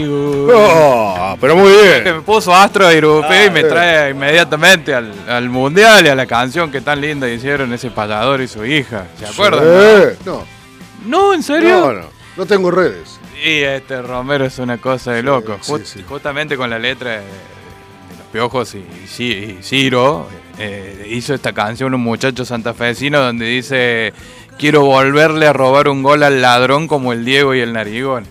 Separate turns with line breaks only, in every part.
Oh, pero muy bien.
Que me puso Astro de Irupé y me trae inmediatamente al mundial y a la canción que tan linda hicieron ese payador y su hija. ¿Se acuerdan?
No.
No, ¿en serio?
No tengo redes.
Y Romero es una cosa de loco.
Sí.
Justamente con la letra de Los Piojos y Ciro, hizo esta canción un muchacho santafesino donde dice: quiero volverle a robar un gol al ladrón como el Diego y el Narigón.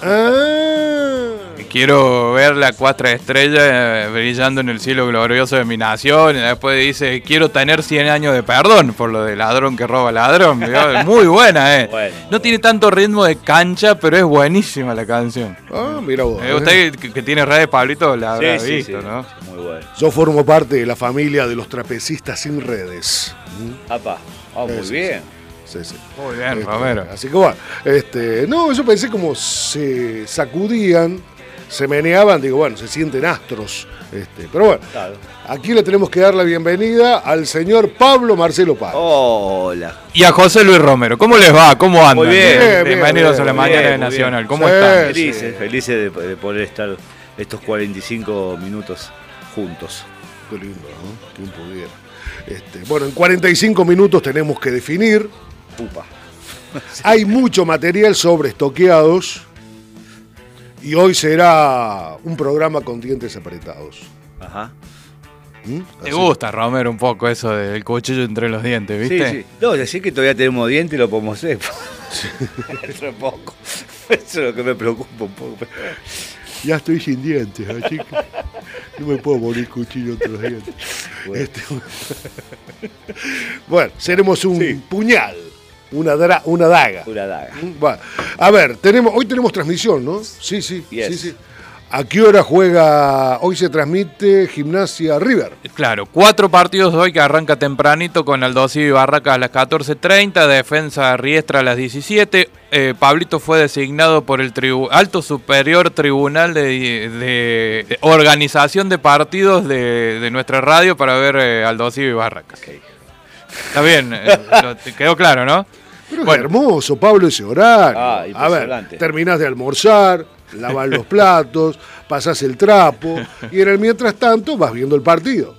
Quiero ver la 4 estrellas brillando en el cielo glorioso de mi nación. Y después dice: quiero tener 100 años de perdón por lo de ladrón que roba ladrón. Muy buena,
Bueno.
No tiene tanto ritmo de cancha, pero es buenísima la canción.
Mira vos.
Usted que tiene redes, Pablito, la habrá visto,
sí.
¿no?
Muy bueno.
Yo formo parte de la familia de los trapecistas sin redes.
Apa. Muy bien.
Sí.
Muy bien, Romero.
Así que bueno, no, yo pensé como se sacudían, se meneaban, digo, bueno, se sienten astros. Pero bueno,
Claro.
aquí le tenemos que dar la bienvenida al señor Pablo Marcelo Páez.
Hola.
Y a José Luis Romero. ¿Cómo les va? ¿Cómo andan?
Muy bien,
Bienvenidos a la
muy
mañana
bien,
de
muy
Nacional.
bien.
¿Cómo
Sí.
están?
Felices de poder estar estos 45 minutos juntos.
Qué lindo, ¿no? ¿Quién pudiera? Bueno, en 45 minutos tenemos que definir.
Upa.
Hay mucho material sobre estoqueados y hoy será un programa con dientes apretados.
Ajá.
¿Te
Así.
gusta, Romero, un poco eso del cuchillo entre los dientes, viste?
Sí. No, decir que todavía tenemos dientes y lo podemos hacer. Eso es poco. Eso es lo que me preocupa un poco.
Ya estoy sin dientes, así que no me puedo morir cuchillo entre los dientes.
Bueno.
Bueno, seremos un puñal, una daga.
Una daga.
Bueno, a ver, hoy tenemos transmisión, ¿no? Sí.
Yes.
Sí. ¿A qué hora juega? Hoy se transmite Gimnasia River.
Claro, 4 partidos hoy que arranca tempranito con Aldosivi y Barracas a las 14:30, Defensa Riestra a las 17. Pablito fue designado por el Alto Superior Tribunal de Organización de Partidos de nuestra radio para ver Aldosivi y Barracas.
Okay.
Está bien, te quedó claro, ¿no?
Pero
Bueno.
es hermoso, Pablo, ese horario. A ver,
Impresionante.
terminás de almorzar, lavas los platos, pasás el trapo y en el mientras tanto vas viendo el partido.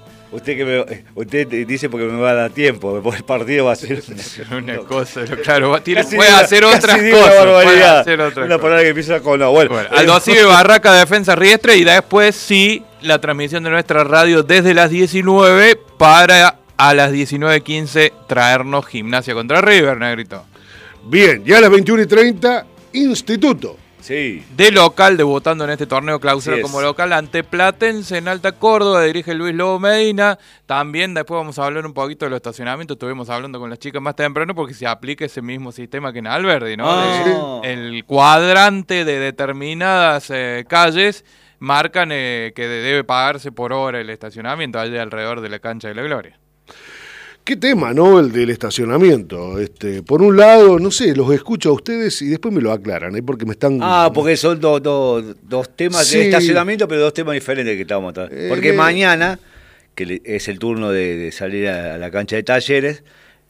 Usted dice porque me va a dar tiempo, porque el partido va a ser
Una cosa, claro,
Casi
puede
digo-
hacer
casi
otras
digo una
cosas.
barbaridad.
Puede hacer otras
Una
cosas.
palabra que empieza con la. Bueno,
Aldosivi y Barraca, Defensa Riestra, y después sí, la transmisión de nuestra radio desde las 19 para a las 19:15 traernos Gimnasia contra River, Negrito.
Bien, ya a las 21:30, Instituto.
Sí.
De local, debutando en este torneo clausura
Así es.
como local ante Platense en Alta Córdoba, dirige Luis Lobo Medina. También después vamos a hablar un poquito de los estacionamientos, estuvimos hablando con las chicas más temprano porque se aplica ese mismo sistema que en Alberdi, ¿no?
Ah.
El cuadrante de determinadas calles marcan que debe pagarse por hora el estacionamiento allá alrededor de la cancha de la Gloria.
Qué tema, ¿no? El del estacionamiento. Por un lado, no sé, los escucho a ustedes y después me lo aclaran, porque me están...
Porque son dos temas
Sí.
de estacionamiento, pero dos temas diferentes que estamos tratando. Porque mañana, que es el turno de salir a la cancha de Talleres,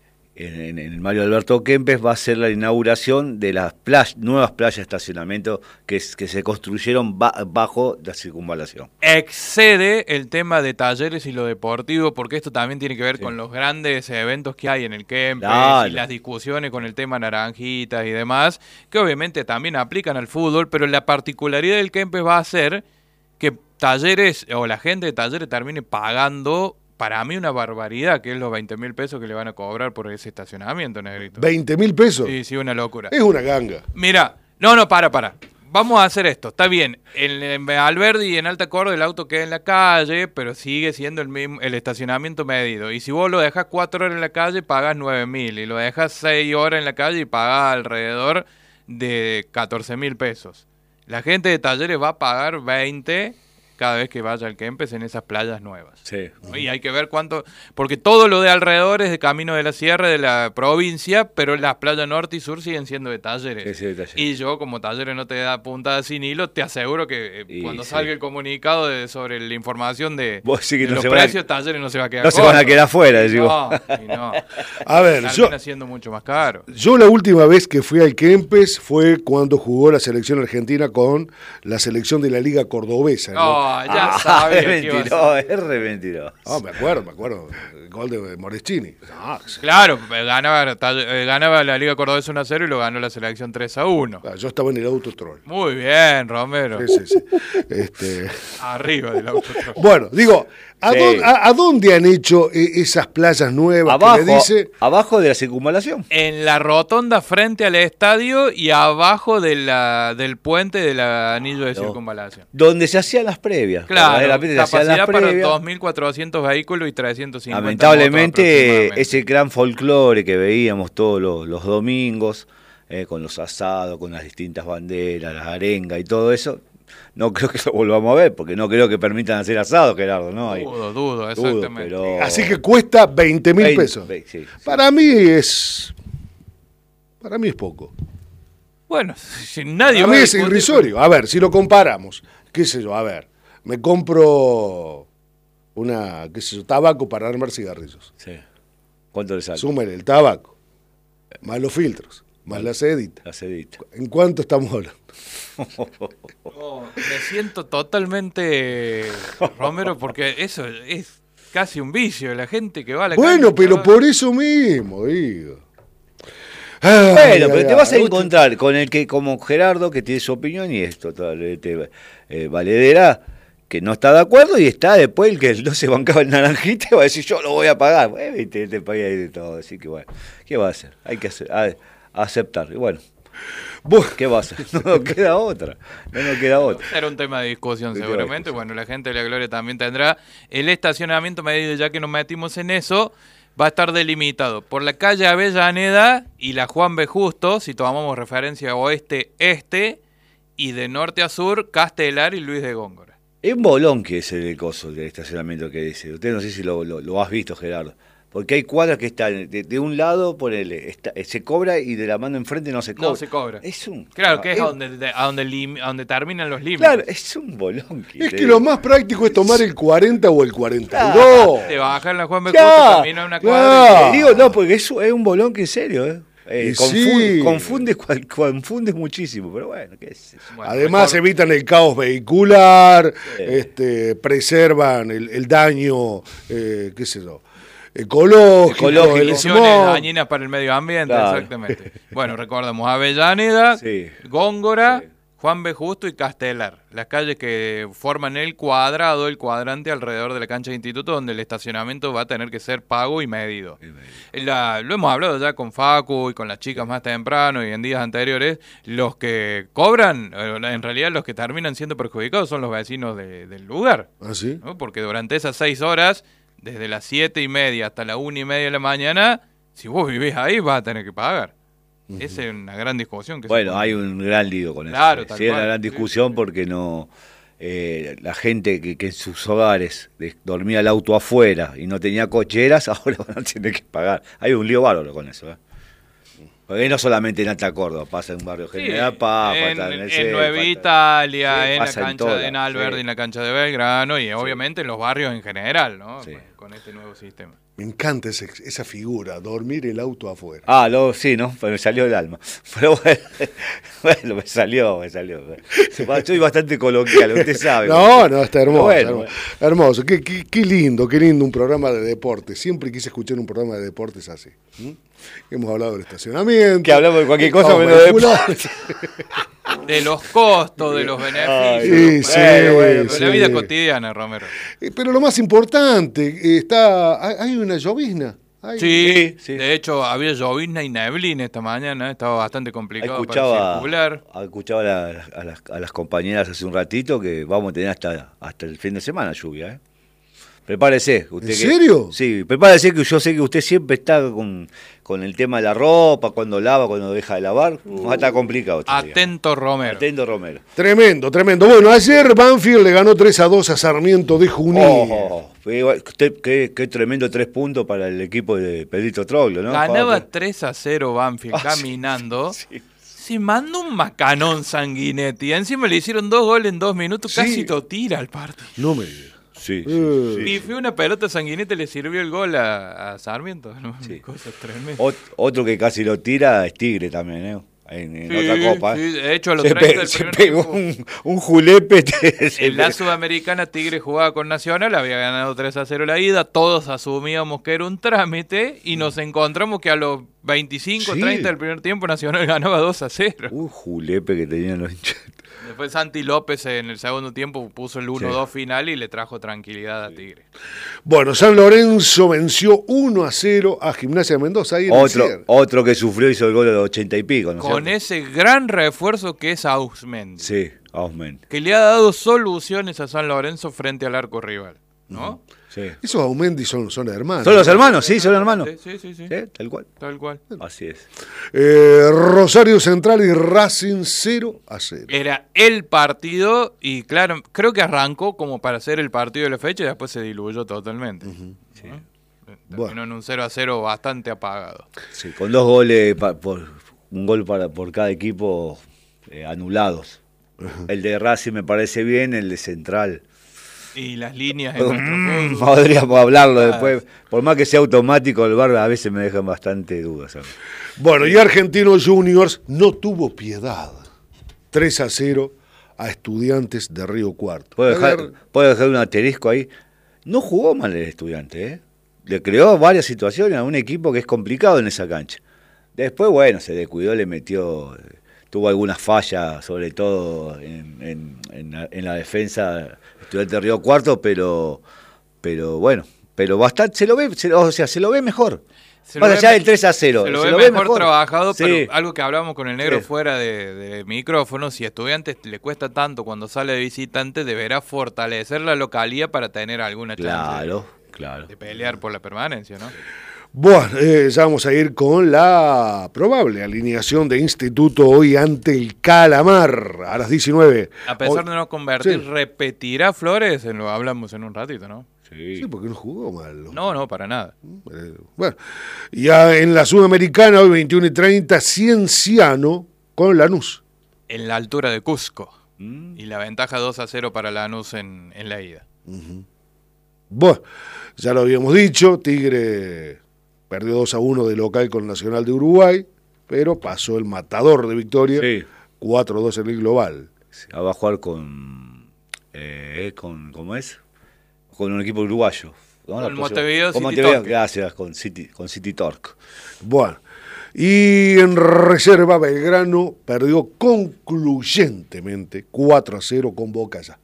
en el Mario Alberto Kempes va a ser la inauguración de las nuevas playas de estacionamiento que se construyeron bajo la circunvalación.
Excede el tema de Talleres y lo deportivo, porque esto también tiene que ver con los grandes eventos que hay en el Kempes
Claro.
y las discusiones con el tema naranjitas y demás, que obviamente también aplican al fútbol, pero la particularidad del Kempes va a ser que Talleres o la gente de Talleres termine pagando, para mí, una barbaridad, que es los 20.000 pesos que le van a cobrar por ese estacionamiento, Negrito.
20.000 pesos.
Sí, una locura.
Es una ganga.
Mira, para. Vamos a hacer esto, está bien. En Alberdi y en Alta Córdoba el auto queda en la calle, pero sigue siendo el estacionamiento medido. Y si vos lo dejas 4 horas en la calle, pagas 9.000. Y lo dejas 6 horas en la calle y pagas alrededor de 14.000 pesos. La gente de Talleres va a pagar 20, cada vez que vaya al Kempes en esas playas nuevas.
Sí.
Y hay que ver cuánto, porque todo lo de alrededor es de Camino de la Sierra de la provincia, pero las playas norte y sur siguen siendo de Talleres.
Sí, de Talleres.
Y yo, como Talleres no te da puntada sin hilo, te aseguro que cuando
sí.
salga el comunicado sobre la información de
no
los precios, Talleres no se va a quedar
No se van a quedar afuera, digo.
No.
A ver,
termina siendo mucho más caro.
Yo la última vez que fui al Kempes fue cuando jugó la selección argentina con la selección de la Liga Cordobesa, ¿no?
Ya sabes.
Es mentiroso, es re mentiroso.
No, me acuerdo. El gol de Moreschini. No,
Claro, ganaba la Liga Cordobesa 1-0 y lo ganó la selección 3-1.
yo estaba en el autotrol.
Muy bien, Romero.
Sí.
Arriba del autotrol.
Bueno, digo,
Sí.
¿a dónde han hecho esas playas nuevas que le dice?
Abajo de la circunvalación.
En la rotonda frente al estadio y abajo del puente del anillo de circunvalación.
Donde se hacían las previas.
Claro,
Verdaderamente se hacían
capacidad
las
para
previas.
2.400 vehículos y 350
Lamentablemente,
motos aproximadamente.
ese gran folclore que veíamos todos los domingos, con los asados, con las distintas banderas, las arengas y todo eso, no creo que lo volvamos a ver, porque no creo que permitan hacer asados, Gerardo, ¿no?
Dudo, exactamente.
pero-
Así que cuesta 20.000 pesos.
Sí.
Para mí es poco.
Bueno, si nadie
A
va
mí
a
es
discutir-
irrisorio. A ver, si lo comparamos, qué sé yo, a ver, me compro tabaco para armar cigarrillos.
Sí. ¿Cuánto le sale?
Súmele el tabaco, más los filtros, más la sedita.
La sedita.
¿En cuánto estamos hablando?
Me siento totalmente, Romero, porque eso es casi un vicio. La gente que va a la
Bueno,
cancha,
pero
va-
por eso mismo, digo.
Bueno, pero te vas a encontrar con el que, como Gerardo, que tiene su opinión y es totalmente valedera, que no está de acuerdo, y está después el que no se bancaba el naranjita y va a decir, yo lo voy a pagar. Bueno, viste, este país hay de todo, así que bueno, ¿qué va a hacer? Hay que aceptar. Y bueno, ¿qué va a hacer? No nos queda otra.
Era un tema de discusión seguramente. Bueno, la gente de la Gloria también tendrá. El estacionamiento, medida ya que nos metimos en eso, va a estar delimitado por la calle Avellaneda y la Juan B. Justo, si tomamos referencia oeste-este, y de norte a sur, Castelar y Luis de Góngora.
Es un bolón que es el coso del estacionamiento que dice. Usted no sé si lo has visto, Gerardo. Porque hay cuadras que están de un lado, se cobra, y de la mano enfrente no se cobra.
No se cobra.
Claro,
que es a donde terminan los límites.
Claro, es un bolón.
Es que lo más práctico es tomar el 40 o el 42.
Te bajan la Juan B.
Ya,
Justo, termina una cuadra.
Te digo, no, porque es un bolón que en serio,
Y sí.
confunde muchísimo, pero bueno, qué es eso.
Bueno,
Además
mejor-
evitan el caos vehicular, preservan el daño, qué sé yo, ecológico, el
Emisiones
smog.
dañinas para el medio ambiente,
Claro.
exactamente. Bueno, recordamos Avellaneda,
Sí.
Góngora,
Sí.
Juan B. Justo y Castelar. Las calles que forman el cuadrante alrededor de la cancha de instituto, donde el estacionamiento va a tener que ser pago y medido. Lo hemos hablado ya con Facu y con las chicas más temprano y en días anteriores. Los que cobran, en realidad los que terminan siendo perjudicados son los vecinos del lugar.
¿Ah, sí?
¿No? Porque durante esas 6 horas, desde las 7:30 hasta la 1:30 de la mañana, si vos vivís ahí vas a tener que pagar. Esa es una gran discusión. Que
Bueno,
se pone.
hay un gran lío con
Claro,
eso.
tal
Sí, es una
cual.
gran discusión porque no la gente que en sus hogares dormía el auto afuera y no tenía cocheras, ahora van a tener que pagar. Hay un lío bárbaro con eso. Porque no solamente en Alta Córdoba, pasa en Barrio
Sí,
General Paz, pasa
en
centro,
Nueva
pasa-
Italia,
Sí,
en la
pasa en
cancha
todas,
de Alberdi,
sí.
en la cancha de Belgrano y obviamente en los barrios en general, ¿no?
Sí.
Con este nuevo sistema.
Me encanta esa figura, dormir el auto afuera.
Sí, ¿no? Pero me salió el alma. Pero bueno, me salió. Soy bastante coloquial, usted sabe.
No, está hermoso.
Bueno,
hermoso. Qué lindo un programa de deporte. Siempre quise escuchar un programa de deportes así. Hemos hablado del estacionamiento.
Que hablamos de cualquier cosa
caos
menos de
vehicular.
De los costos, de los beneficios.
Sí, sí,
de
sí.
la vida cotidiana, Romero.
Pero lo más importante, hay una llovizna.
Sí,
sí.
De hecho había llovizna y neblina esta mañana, estaba bastante complicado para circular.
Escuchaba a las compañeras hace un ratito que vamos a tener hasta el fin de semana lluvia, Prepárese.
¿En serio?
Sí, prepárese, que yo sé que usted siempre está con el tema de la ropa, cuando lava, cuando deja de lavar. Va a estar complicado.
Atento Romero.
Atento Romero.
Tremendo. Bueno, ayer Banfield le ganó 3-2 a Sarmiento de Junín.
Qué tremendo 3 puntos para el equipo de Pedrito Troglio, ¿no?
Ganaba 3-0 Banfield caminando.
Sí.
Se manda un macanón Sanguinetti. Encima le hicieron 2 goles en 2 minutos.
Sí.
Casi lo tira al partido.
No me digas.
Sí.
Pifió una pelota Sanguinetti, le sirvió el gol a Sarmiento. ¿No?
Sí.
Cosas tremendas.
Otro que casi lo tira es Tigre también, ¿eh? En otra copa.
Sí, de hecho, a los 30 del
se
primer
pegó
tiempo,
un julepe.
en la Sudamericana Tigre jugaba con Nacional, había ganado 3-0 la ida, todos asumíamos que era un trámite y nos encontramos que a los 25,
Sí.
30 del primer tiempo Nacional ganaba 2-0.
Un julepe que tenían los hinchas.
Después Santi López en el segundo tiempo puso el 1-2 final y le trajo tranquilidad a Tigre.
Bueno, San Lorenzo venció 1-0 a Gimnasia de Mendoza. Ahí en el cierre.
Otro que sufrió, hizo el gol de los 80 y pico, ¿no es
Con
cierto?
ese gran refuerzo que es Ausmendi,
Sí, Ausmen.
que le ha dado soluciones a San Lorenzo frente al arco rival, ¿no?
Sí.
Esos Aumendi son hermanos.
¿Son los hermanos? Sí, son hermanos.
Sí.
Sí, tal cual.
Tal cual.
Así es.
Rosario Central y Racing 0-0.
Era el partido y claro, creo que arrancó como para ser el partido de la fecha y después se diluyó totalmente.
Sí.
Terminó
Bueno.
en un 0-0 bastante apagado.
Sí, con 2 goles, un gol por cada equipo anulados. El de Racing me parece bien, el de Central.
Y las líneas en nuestro fútbol.
Podríamos hablarlo después. Por más que sea automático, el VAR a veces me dejan bastante dudas. ¿Sabes?
Bueno, y Argentinos Juniors no tuvo piedad. 3-0 a Estudiantes de Río Cuarto.
¿Puedo dejar un asterisco ahí? No jugó mal el Estudiante, ¿eh? Le creó varias situaciones a un equipo que es complicado en esa cancha. Después, bueno, se descuidó, le metió... Tuvo algunas fallas, sobre todo en la defensa Estudiante de Río Cuarto, pero bueno, pero bastante, se lo ve mejor. Más allá del 3-0.
Se lo ve mejor trabajado,
sí.
pero algo que hablamos con el negro
Sí.
fuera de micrófono, si a Estudiantes le cuesta tanto cuando sale de visitante, deberá fortalecer la localía para tener alguna chance
Claro.
de pelear por la permanencia, ¿no?
Bueno, ya vamos a ir con la probable alineación de Instituto hoy ante el Calamar a las 19.
A pesar de no convertir,
Sí.
¿repetirá Flores? Lo hablamos en un ratito, ¿no?
Sí, porque no jugó mal.
No, para nada.
Bueno, ya en la Sudamericana, hoy 21:30, Cienciano con Lanús.
En la altura de Cusco. Y la ventaja 2-0 para Lanús en la ida.
Bueno, ya lo habíamos dicho, Tigre perdió 2-1 de local con Nacional de Uruguay, pero pasó el matador de Victoria,
Sí.
4-2 en el global.
Va a jugar con ¿cómo es? Con un equipo uruguayo. ¿No?
Con Montevideo
con
City
Montevideo,
Torque.
gracias, con City Torque.
Bueno, y en reserva Belgrano perdió concluyentemente 4-0 con Boca ya.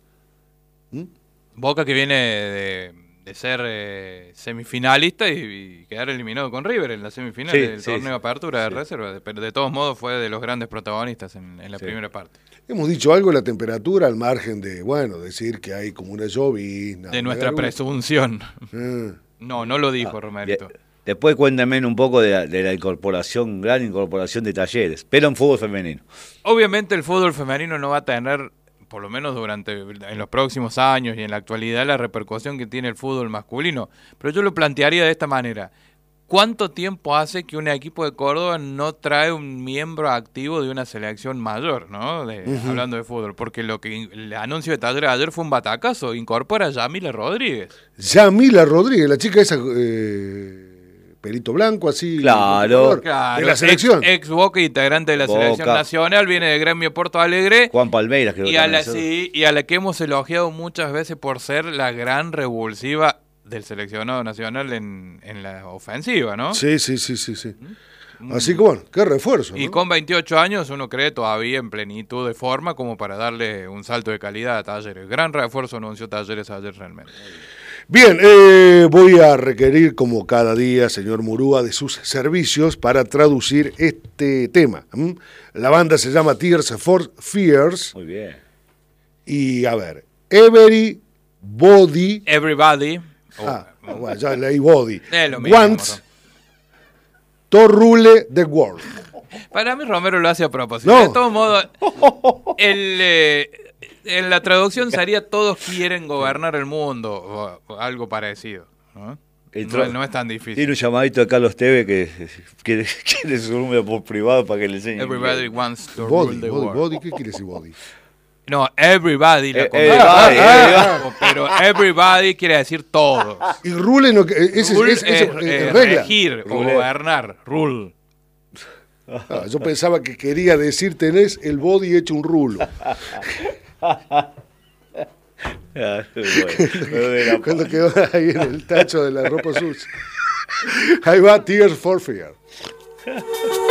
Boca que viene de ser semifinalista y quedar eliminado con River en la semifinal
Sí,
del
sí,
torneo de
sí.
apertura de reserva, pero de todos modos fue de los grandes protagonistas en la primera parte.
Hemos dicho algo de la temperatura al margen de, decir que hay como una llovizna.
De nuestra presunción. No lo dijo Romerito.
Después cuéntame un poco de la incorporación, gran incorporación de Talleres, pero en fútbol femenino.
Obviamente el fútbol femenino no va a tener, por lo menos en los próximos años y en la actualidad, la repercusión que tiene el fútbol masculino. Pero yo lo plantearía de esta manera. ¿Cuánto tiempo hace que un equipo de Córdoba no trae un miembro activo de una selección mayor, ¿no? Hablando de fútbol, porque el anuncio de Talleres ayer fue un batacazo, incorpora a Yamila Rodríguez.
Yamila Rodríguez, la chica esa, pelito blanco, así.
Claro.
De la selección.
Ex Boca, integrante de la
Boca.
selección nacional, viene de Gremio Porto Alegre.
Juan Palmeiras, creo
Y a
que
y a la que hemos elogiado muchas veces por ser la gran revulsiva del seleccionado nacional en la ofensiva, ¿no?
Sí. Así que bueno, qué refuerzo.
Y
¿no?
con 28 años uno cree todavía en plenitud de forma como para darle un salto de calidad a Talleres. Gran refuerzo anunció Talleres ayer realmente.
Bien, voy a requerir como cada día, señor Murúa, de sus servicios para traducir este tema. La banda se llama Tears for Fears
Muy bien.
y a ver, Everybody
Everybody
Bueno, ya leí body.
Es lo mismo,
Once, to rule the world.
Para mí Romero lo hace a propósito.
No.
De todos modos, en la traducción sería todos quieren gobernar el mundo, o algo parecido, ¿no? No es tan difícil.
Tiene un llamadito de Carlos Teve que quiere su número por privado para que le enseñe.
Everybody wants to
Body,
rule the
body,
world.
body. ¿Qué quiere decir body?
No, everybody. Pero everybody quiere decir todos.
Y rule no, es regla.
Regir o gobernar. Rule.
Yo pensaba que quería decir tenés el body hecho un rulo. Cuando quedó ahí en el tacho de la ropa sucia. Ahí va Tears for Fears.